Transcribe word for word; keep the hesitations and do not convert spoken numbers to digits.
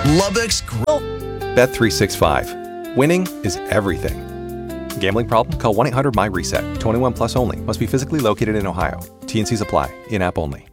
Lubbock's Grill. Bet three sixty-five. Winning is everything. Gambling problem? Call one eight hundred M Y RESET. twenty-one plus only. Must be physically located in Ohio. T N Cs apply. In-app only.